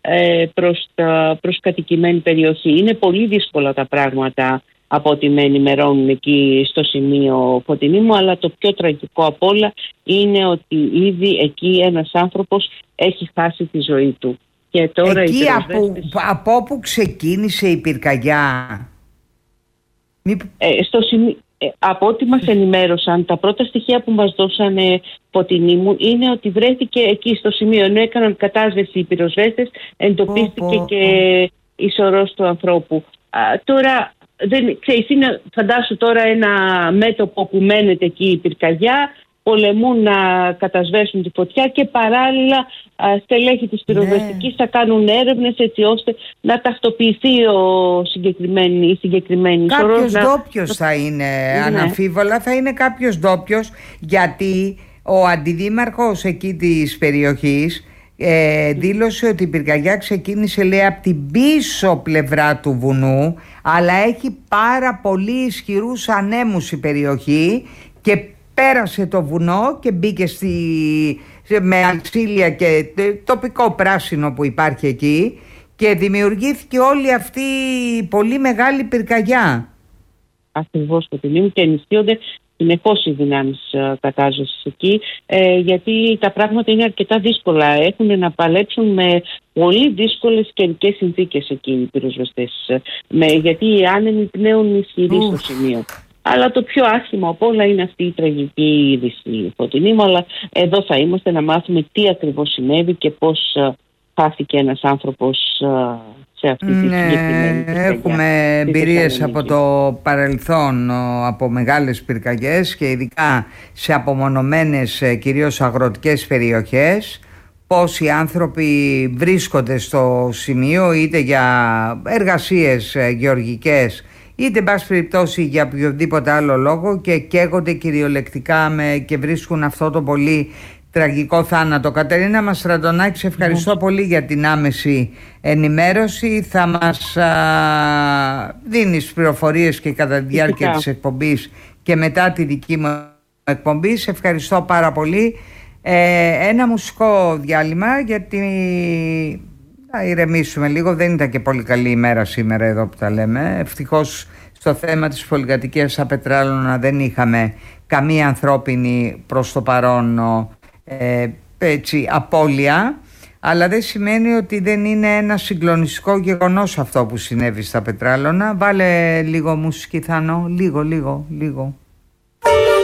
προς κατοικημένη περιοχή. Είναι πολύ δύσκολα τα πράγματα από ό,τι με ενημερώνουν εκεί στο σημείο, Φωτεινή μου, αλλά το πιο τραγικό απ' όλα είναι ότι ήδη εκεί ένας άνθρωπος έχει χάσει τη ζωή του. Και τώρα εκεί από όπου ξεκίνησε η πυρκαγιά? Στο σημείο, από ό,τι μας ενημέρωσαν, τα πρώτα στοιχεία που μας δώσανε, Φωτεινή μου, είναι ότι βρέθηκε εκεί στο σημείο, ενώ έκαναν κατάσβεση οι πυροσβέστες, εντοπίστηκε και η σωρός του ανθρώπου. Τώρα, ξέρεις, είναι, φαντάσου τώρα ένα μέτωπο που μένεται εκεί η πυρκαγιά, πολεμούν να κατασβέσουν τη φωτιά και παράλληλα στελέχη της πυροσβεστικής θα κάνουν έρευνες έτσι ώστε να ταυτοποιηθεί η συγκεκριμένη σωρός. Κάποιος ντόπιος θα είναι, αναμφίβολα θα είναι κάποιος ντόπιος, γιατί ο αντιδήμαρχος εκεί της περιοχής δήλωσε ότι η πυρκαγιά ξεκίνησε, λέει, από την πίσω πλευρά του βουνού, αλλά έχει πάρα πολύ ισχυρούς ανέμους η περιοχή και πέρασε το βουνό και μπήκε με αλξίλια και τοπικό πράσινο που υπάρχει εκεί και δημιουργήθηκε όλη αυτή η πολύ μεγάλη πυρκαγιά. Ακριβώς, Φωτεινή μου, και ενισχύονται συνεχώς οι δυνάμεις κατάσβεσης εκεί, γιατί τα πράγματα είναι αρκετά δύσκολα. Έχουν να παλέψουν με πολύ δύσκολες καιρικές συνθήκες εκεί οι πυροσβεστές, γιατί οι άνεμοι πνέουν ισχυροί στο σημείο. Αλλά το πιο άσχημο από όλα είναι αυτή η τραγική είδηση, Φωτεινή μου, αλλά εδώ θα είμαστε να μάθουμε τι ακριβώς συνέβη και πώς χάθηκε ένας άνθρωπος σε αυτή τη συγκεκριμένη πυρκαγιά. Έχουμε εμπειρίες από το παρελθόν, από μεγάλες πυρκαγιές και ειδικά σε απομονωμένες κυρίως αγροτικές περιοχές, πώς οι άνθρωποι βρίσκονται στο σημείο είτε για εργασίες γεωργικές είτε εν πάση περιπτώσει για οποιοδήποτε άλλο λόγο και καίγονται κυριολεκτικά και βρίσκουν αυτό το πολύ τραγικό θάνατο. Κατερίνα Μαστραντονάκη, σε ευχαριστώ πολύ για την άμεση ενημέρωση. Θα μας δίνεις πληροφορίες και κατά τη διάρκεια της εκπομπής και μετά τη δική μου εκπομπή. Σε ευχαριστώ πάρα πολύ. Ένα μουσικό διάλειμμα, γιατί να ηρεμήσουμε λίγο. Δεν ήταν και πολύ καλή ημέρα σήμερα εδώ που τα λέμε. Ευτυχώς στο θέμα της πολυκατοικίας Πετράλωνα δεν είχαμε καμία ανθρώπινη προς το παρόν απώλεια, αλλά δεν σημαίνει ότι δεν είναι ένα συγκλονιστικό γεγονός αυτό που συνέβη στα Πετράλωνα. Βάλε λίγο μουσική, Θάνο, λίγο.